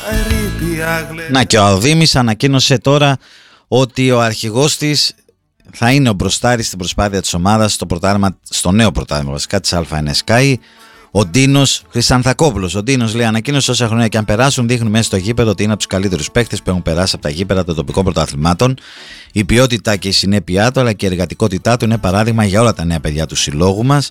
Να και ο Αοδήμης ανακοίνωσε τώρα ότι ο αρχηγός της θα είναι ο μπροστάρης στην προσπάθεια της ομάδας στο νέο πρωτάθλημα βασικά της Α1 Sky, ο Ντίνος Χρυσανθακόπουλος. Ο Ντίνος λέει: ανακοίνωσε όσα χρόνια και αν περάσουν, δείχνουν μέσα στο γήπεδο ότι είναι από τους καλύτερους παίχτες που έχουν περάσει από τα γήπεδα των τοπικών πρωταθλημάτων. Η ποιότητα και η συνέπειά του αλλά και η εργατικότητά του είναι παράδειγμα για όλα τα νέα παιδιά του συλλόγου μας.